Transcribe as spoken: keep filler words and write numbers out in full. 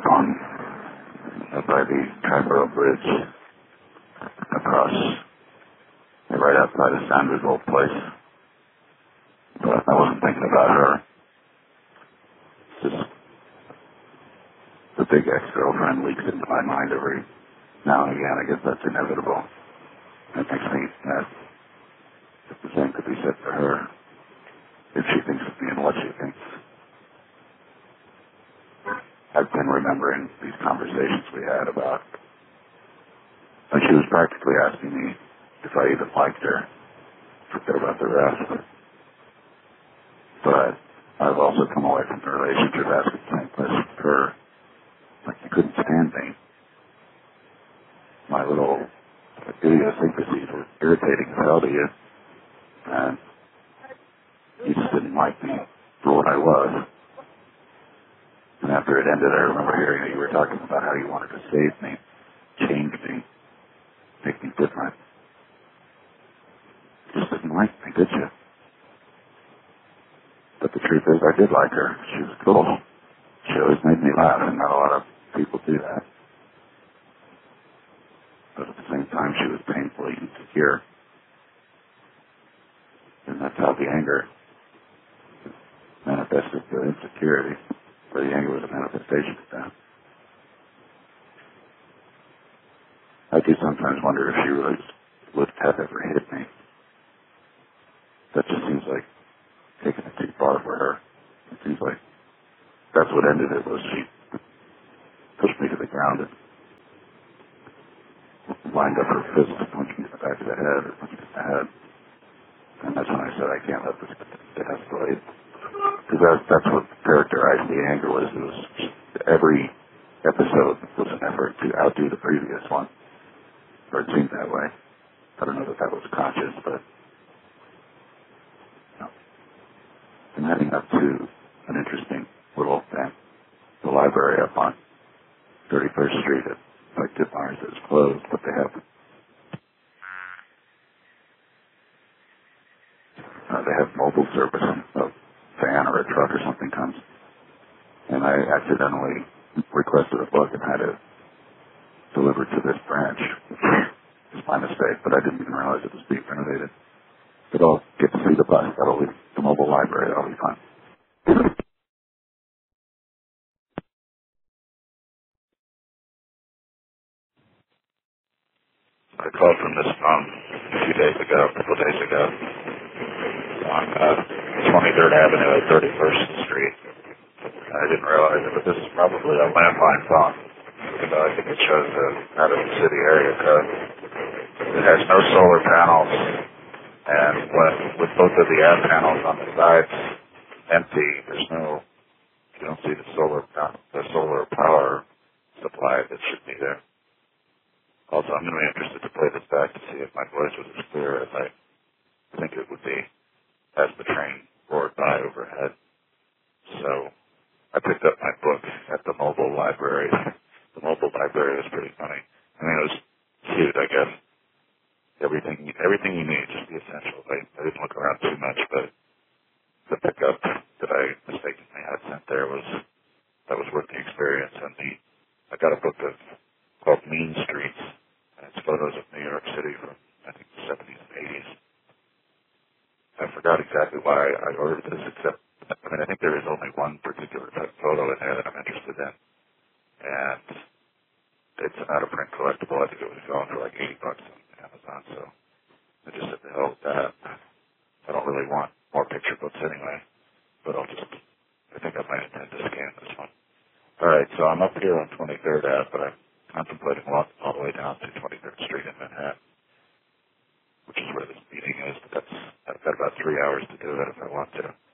up on, up by the Triborough Bridge, across, right outside of Sanders' old place. But I wasn't thinking about her. Just the big ex-girlfriend leaks into my mind every now and again. I guess that's inevitable. It makes me mad. If the same could be said for her, if she thinks of me and what she thinks. I've been remembering these conversations we had about, like she was practically asking me if I even liked her. Forget about the rest. But I've also come away from the relationship asking the same question for her. Like you couldn't stand me. My little idiosyncrasies were irritating as hell to you. And you just didn't like me for what I was. And after it ended, I remember hearing that you were talking about how you wanted to save me, change me, make me different. You just didn't like me, did you? But the truth is, I did like her. She was cool. She always made me laugh, and not a lot of people do that. But at the same time, she was painfully insecure. And that's how the anger manifested the insecurity. Where the anger was a manifestation of that. I do sometimes wonder if she really would have ever hit me. That just seems like taking it too far for her. It seems like that's what ended it, was she pushed me to the ground and lined up her fist to punch me in the back of the head or punch me in the head. And that's when I said, I can't let this get escalate. Because that, that's what characterized the anger was. It was every episode was an effort to outdo the previous one. Or it seemed that way. I don't know that that was conscious, but you know. I'm heading up to an interesting little thing. The library up on thirty-first Street at like Ditmars is closed, but they have uh, they have mobile service. A van or a truck or something comes, and I accidentally requested a book and had it delivered to this branch. It's my mistake, but I didn't even realize it was being renovated. But I'll get to see the bus. That'll be the mobile library. That'll be fun. I called from this phone a few days ago, a couple days ago, on uh, twenty-third Avenue at thirty-first Street. I didn't realize it, but this is probably a landline phone. You know, I think it shows the Madison City area code. It has no solar panels, and when, with both of the ad panels on the sides empty, there's no, you don't see the solar the solar power supply that should be there. Also, I'm going to be interested to play this back to see if my voice was as clear as I think it would be as the train roared by overhead. So I picked up my book at the mobile library. The mobile library was pretty funny. I mean, it was cute, I guess. Everything everything you need, just the essentials. I, I didn't look around too much, but the pickup that I mistakenly had sent there was, that was worth the experience. And the, I got a book of, called Mean Streets, and it's photos of New York City from, I think, the seventies and eighties. I forgot exactly why I ordered this, except, I mean, I think there is only one particular type of photo in there that I'm interested in. And it's an out-of-print collectible. I think it was going for like eighty bucks on Amazon, so I just said the hell with that. I don't really want more picture books anyway, but I'll just, I think I might intend to scan this one. All right, so I'm up here on twenty-third Ave, but I'm contemplating walking all the way down to twenty-third Street in Manhattan, which is where this meeting is. But that's, I've got about three hours to do it if I want to.